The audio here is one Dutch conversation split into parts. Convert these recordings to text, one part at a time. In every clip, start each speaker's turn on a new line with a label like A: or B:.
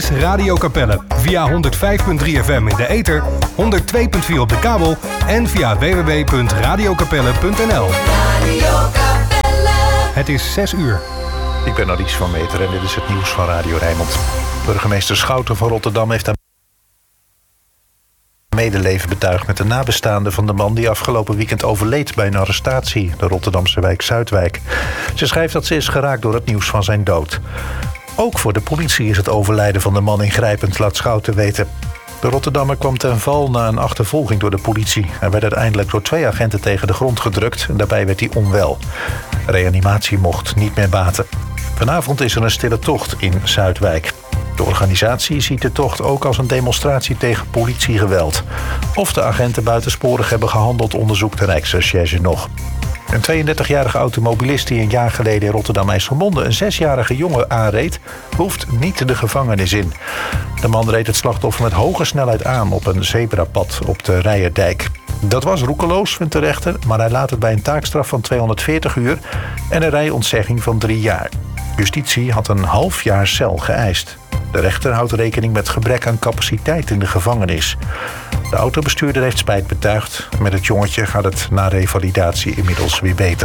A: is Radio Capelle. Via 105.3 FM in de ether, 102.4 op de kabel en via www.radiocapelle.nl. Het is 6 uur.
B: Ik ben Alice van Meter en dit is het nieuws van Radio Rijnmond. Burgemeester Schouten van Rotterdam heeft aan medeleven betuigd met de nabestaanden van de man die afgelopen weekend overleed bij een arrestatie in de Rotterdamse wijk Zuidwijk. Ze schrijft dat ze is geraakt door het nieuws van zijn dood. Ook voor de politie is het overlijden van de man ingrijpend, laat Schouten weten. De Rotterdammer kwam ten val na een achtervolging door de politie. Hij werd uiteindelijk door 2 agenten tegen de grond gedrukt en daarbij werd hij onwel. Reanimatie mocht niet meer baten. Vanavond is er een stille tocht in Zuidwijk. De organisatie ziet de tocht ook als een demonstratie tegen politiegeweld. Of de agenten buitensporig hebben gehandeld, onderzoekt de Rijksrecherche nog. Een 32-jarige automobilist die een jaar geleden in Rotterdam-IJsselmonde een 6-jarige jongen aanreed, hoeft niet de gevangenis in. De man reed het slachtoffer met hoge snelheid aan op een zebrapad op de Rijerdijk. Dat was roekeloos, vindt de rechter, maar hij laat het bij een taakstraf van 240 uur en een rijontzegging van 3 jaar. Justitie had een half jaar cel geëist. De rechter houdt rekening met gebrek aan capaciteit in de gevangenis. De autobestuurder heeft spijt betuigd. Met het jongetje gaat het na revalidatie inmiddels weer beter.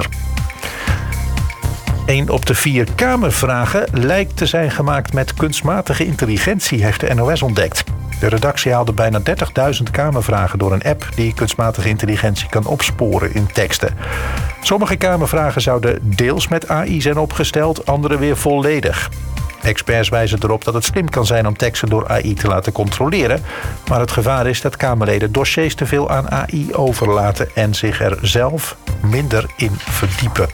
B: 1 op de 4 Kamervragen lijkt te zijn gemaakt met kunstmatige intelligentie, heeft de NOS ontdekt. De redactie haalde bijna 30.000 Kamervragen door een app die kunstmatige intelligentie kan opsporen in teksten. Sommige Kamervragen zouden deels met AI zijn opgesteld, andere weer volledig. Experts wijzen erop dat het slim kan zijn om teksten door AI te laten controleren, maar het gevaar is dat Kamerleden dossiers te veel aan AI overlaten en zich er zelf minder in verdiepen.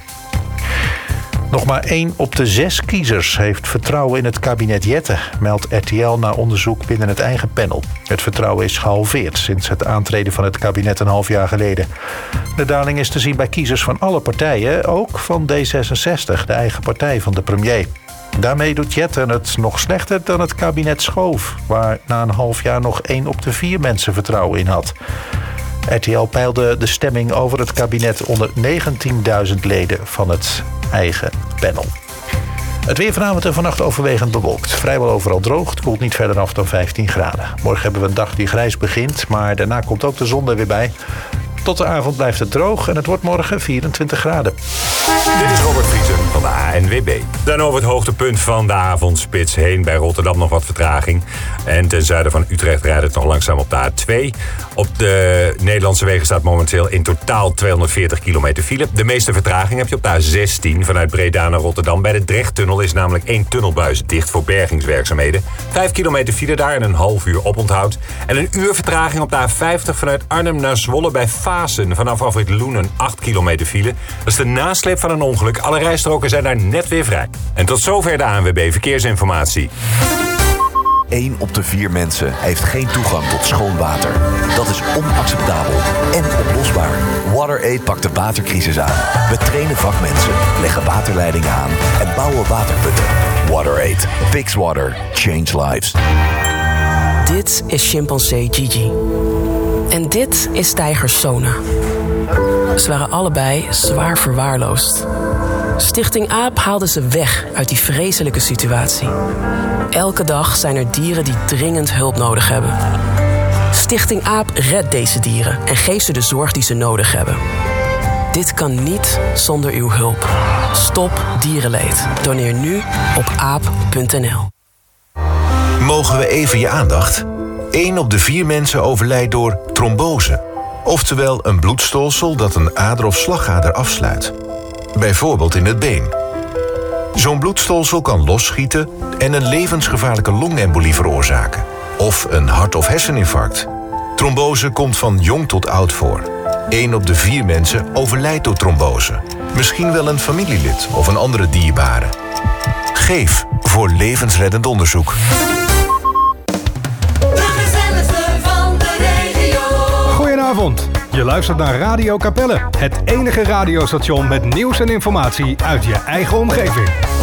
B: Nog maar 1 op de 6 kiezers heeft vertrouwen in het kabinet Jette, meldt RTL na onderzoek binnen het eigen panel. Het vertrouwen is gehalveerd sinds het aantreden van het kabinet een half jaar geleden. De daling is te zien bij kiezers van alle partijen, ook van D66, de eigen partij van de premier. Daarmee doet Jette het nog slechter dan het kabinet Schoof, waar na een half jaar nog 1 op de 4 mensen vertrouwen in had. RTL peilde de stemming over het kabinet onder 19.000 leden van het eigen panel. Het weer vanavond en vannacht overwegend bewolkt. Vrijwel overal droog, het koelt niet verder af dan 15 graden. Morgen hebben we een dag die grijs begint, maar daarna komt ook de zon er weer bij. Tot de avond blijft het droog en het wordt morgen 24 graden.
C: Dit is Robert Vriesen van de ANWB. Dan over het hoogtepunt van de avondspits heen. Bij Rotterdam nog wat vertraging. En ten zuiden van Utrecht rijdt het nog langzaam op de A2. Op de Nederlandse wegen staat momenteel in totaal 240 kilometer file. De meeste vertraging heb je op de A16 vanuit Breda naar Rotterdam. Bij de Drechttunnel is namelijk 1 tunnelbuis dicht voor bergingswerkzaamheden. 5 kilometer file daar en een half uur oponthoud. En een uur vertraging op de A50 vanuit Arnhem naar Zwolle bij Vaassen. Vanaf afrit Loenen 8 kilometer file. Dat is de nasleep van een ongeluk. Alle rijstroken zijn daar net weer vrij. En tot zover de ANWB Verkeersinformatie.
D: 1 op de 4 mensen heeft geen toegang tot schoon water. Dat is onacceptabel en oplosbaar. WaterAid pakt de watercrisis aan. We trainen vakmensen, leggen waterleidingen aan en bouwen waterputten. WaterAid. Fix water. Change lives.
E: Dit is chimpansee Gigi. En dit is tijger Sona. Ze waren allebei zwaar verwaarloosd. Stichting AAP haalde ze weg uit die vreselijke situatie. Elke dag zijn er dieren die dringend hulp nodig hebben. Stichting AAP redt deze dieren en geeft ze de zorg die ze nodig hebben. Dit kan niet zonder uw hulp. Stop dierenleed. Doneer nu op aap.nl.
F: Mogen we even je aandacht? 1 op de 4 mensen overlijdt door trombose. Oftewel een bloedstolsel dat een ader of slagader afsluit. Bijvoorbeeld in het been. Zo'n bloedstolsel kan losschieten en een levensgevaarlijke longembolie veroorzaken. Of een hart- of herseninfarct. Trombose komt van jong tot oud voor. 1 op de 4 mensen overlijdt door trombose. Misschien wel een familielid of een andere dierbare. Geef voor levensreddend onderzoek.
A: Goedenavond. Je luistert naar Radio Capelle. Het enige radiostation met nieuws en informatie uit je eigen omgeving.